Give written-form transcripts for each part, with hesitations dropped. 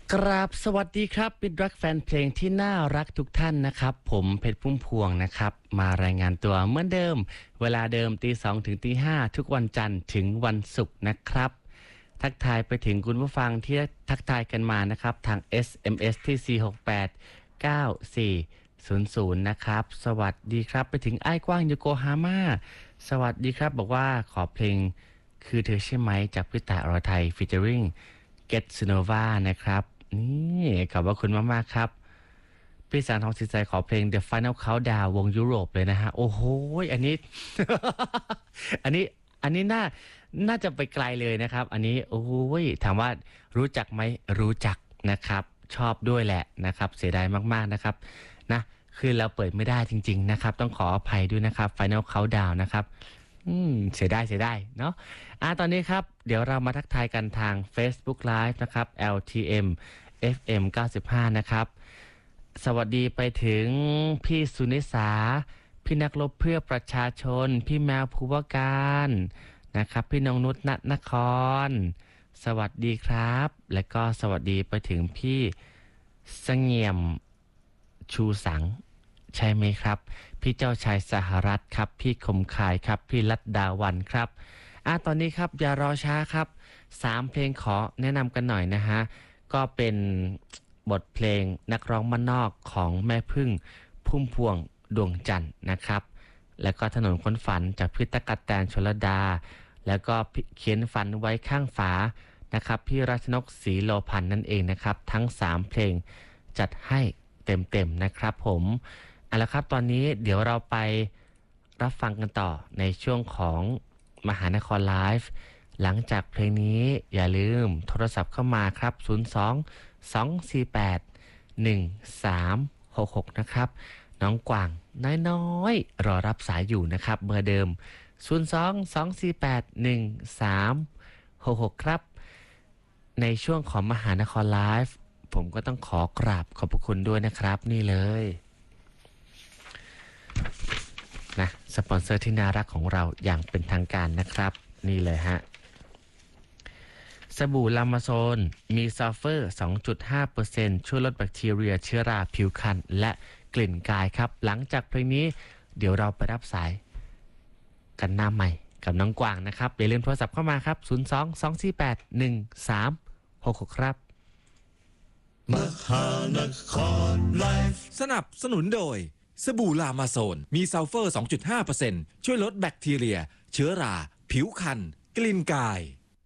กราบสวัสดีครับมิตรรักแฟนเพลงที่น่ารักทุกท่านนะครับผมเพชรพุ่มพวงนะครับมารายงานตัวเหมือนเดิมเวลาเดิมตี 2ถึงตี 5ทุกวันจันทร์ถึงวันศุกร์นะครับทักทายไปถึงคุณผู้ฟังที่ทักทายกันมานะครับทาง SMS ที่4689400นะครับสวัสดีครับไปถึงไอ้กว้างโยโกฮาม่าสวัสดีครับบอกว่าขอเพลงคือเธอใช่ไหมจากพี่ต่ายอรไทยฟีเจอริงGet Sunova นะครับนี่ขอบคุณมากๆครับพี่สารทองสินใจขอเพลง The Final Countdown วงยุโรปเลยนะฮะโอ้โหอันนี้ อันนี้น่าจะไปไกลเลยนะครับอันนี้โอ้ยถามว่ารู้จักไหมรู้จักนะครับชอบด้วยแหละนะครับเสียดายมากๆนะครับนะคือเราเปิดไม่ได้จริงๆนะครับต้องขออภัยด้วยนะครับ Final Countdown นะครับเสียดายเนาะตอนนี้ครับเดี๋ยวเรามาทักทายกันทาง Facebook Live นะครับ LTM FM 95นะครับสวัสดีไปถึงพี่สุนิสาพี่นักรบเพื่อประชาชนพี่แมวภูวการนะครับพี่นงนุชณนครสวัสดีครับและก็สวัสดีไปถึงพี่เสงี่ยมชูสังใช่ไหมครับพี่เจ้าชายสหรัฐครับพี่คมคายครับพี่ลัดดาวันครับตอนนี้ครับอย่ารอช้าครับ3เพลงขอแนะนำกันหน่อยนะฮะก็เป็นบทเพลงนักร้องบ้านนอกของแม่พึ่งพุ่มพวงดวงจันทร์นะครับแล้วก็ถนนค้นฝันจากพี่ตั๊กแตนชลดาแล้วก็เขียนฝันไว้ข้างฝานะครับพี่รัชนกศรีโลพันธ์นั่นเองนะครับทั้ง3เพลงจัดให้เต็มๆนะครับผมเอาละครับตอนนี้เดี๋ยวเราไปรับฟังกันต่อในช่วงของมหานครไลฟ์หลังจากเพลงนี้อย่าลืมโทรศัพท์เข้ามาครับ02-248-1366นะครับน้องกวางน้อยๆรอรับสายอยู่นะครับเบอร์เดิม02-248-1366ครับในช่วงของมหานครไลฟ์ผมก็ต้องขอกราบขอบพระคุณด้วยนะครับนี่เลยนะสปอนเซอร์ที่น่ารักของเราอย่างเป็นทางการนะครับนี่เลยฮะสบู่ลามาโซนมีซัลเฟอร์ 2.5% ช่วยลดแบคทีเรียเชื้อราผิวคันและกลิ่นกายครับหลังจากเพลงนี้เดี๋ยวเราไปรับสายกันหน้าใหม่กับน้องกวางนะครับอย่าลืมโทรศัพท์เข้ามาครับ02-248-1366ครับมหานครไลฟ์สนับสนุนโดยสบู่ลามาโซนมีซัลเฟอร์ 2.5% ช่วยลดแบคทีเรียเชื้อราผิวคันกลิ่นกาย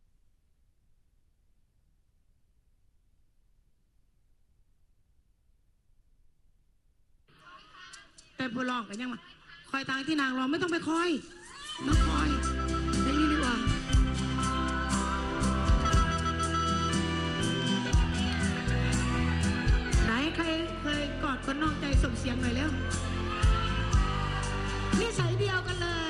แต่ผู้ร้องกันยังมาคอยตายที่นางร้องไม่ต้องไปคอยต้องคอยได้ยินดีกว่าไหนใครเคยกอดคนนอกใจส่งเสียงหน่อยเร็วนิสัยเดียวกันเลย